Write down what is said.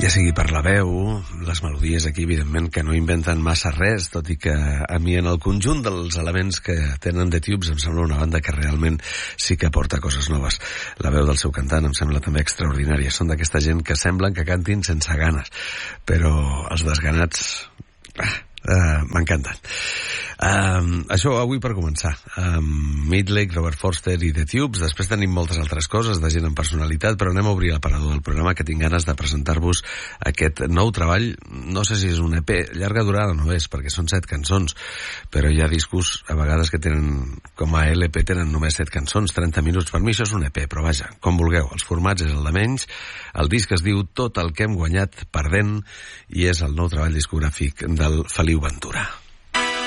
Ja sigui per la veu, les melodies aquí, evidentment, que no inventen massa res, tot i que a mi en el conjunt dels elements que tenen The Tubes em sembla una banda que realment sí que aporta coses noves. La veu del seu cantant em sembla també extraordinària. Són d'aquesta gent que semblen que cantin sense ganes, però els desganats m'encanten. Això avui per començar. Midlake, Robert Forster i The Tubes. Després tenim moltes altres coses de gent amb personalitat, però anem a obrir l'aparador del programa, que tinc ganes de presentar-vos aquest nou treball. No sé si és un EP, llarga durada no és, perquè són 7 cançons, però hi ha discos a vegades que tenen, com a LP, tenen només 7 cançons, 30 minuts. Per mi això és un EP, però vaja, com vulgueu, els formats és el de menys. El disc es diu Tot el que hem guanyat perdent i és el nou treball discogràfic del Feliu Ventura.